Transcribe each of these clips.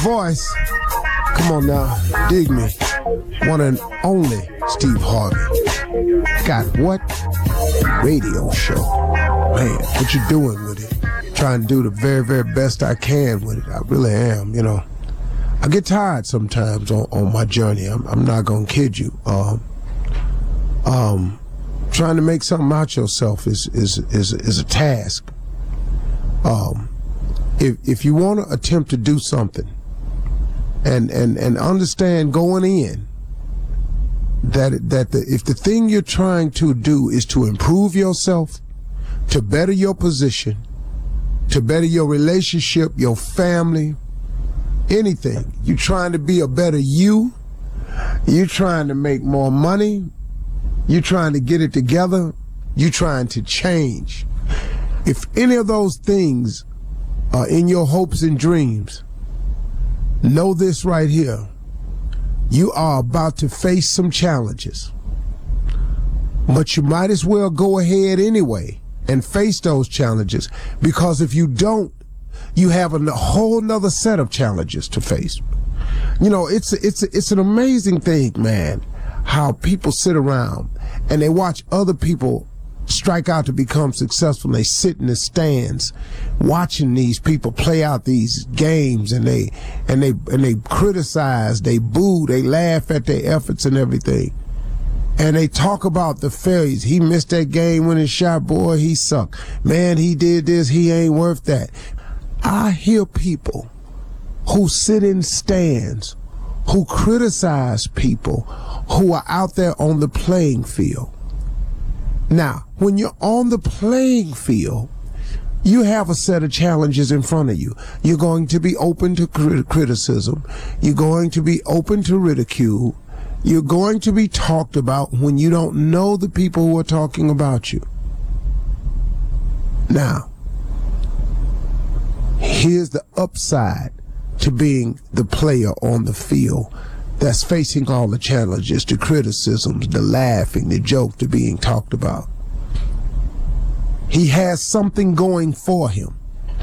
Voice. Come on now, dig me. One and only Steve Harvey. Got what? Radio show. Man, what you doing with it? Trying to do the very, very best I can with it. I really am, you know. I get tired sometimes on my journey. I'm not gonna kid you. Trying to make something out yourself is a task. If you want to attempt to do something and understand going in that if the thing you're trying to do is to improve yourself, to better your position, to better your relationship, your family, anything, you're trying to be a better you, you're trying to make more money, you're trying to get it together, you're trying to change. If any of those things are in your hopes and dreams, know this right here. You are about to face some challenges. But you might as well go ahead anyway and face those challenges, because if you don't, you have a whole nother set of challenges to face. You know, it's an amazing thing, man, how people sit around and they watch other people strike out to become successful, and they sit in the stands watching these people play out these games, and they criticize, they boo, they laugh at their efforts and everything, and they talk about the failures. He missed that game winning shot, boy, he sucked, man, he did this, he ain't worth that. I hear people who sit in stands who criticize people who are out there on the playing field. Now, when you're on the playing field, you have a set of challenges in front of you. You're going to be open to criticism. You're going to be open to ridicule. You're going to be talked about when you don't know the people who are talking about you. Now, here's the upside to being the player on the field that's facing all the challenges, the criticisms, the laughing, the joke, the being talked about. He has something going for him.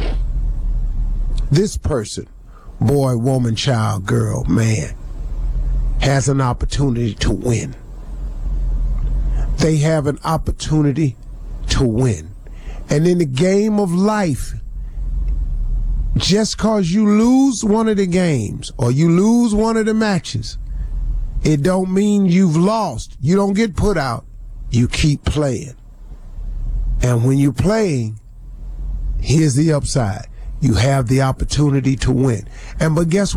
This person, boy, woman, child, girl, man, has an opportunity to win. They have an opportunity to win. And in the game of life, just cause you lose one of the games or you lose one of the matches, it don't mean you've lost. You don't get put out. You keep playing. And when you're playing, here's the upside. You have the opportunity to win. But guess what?